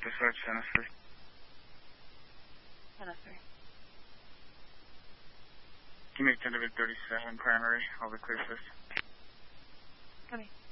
Dispatch, Hennessy. Hennessy. Can you make tentative 37 primary? I'll be clear 5th. Copy.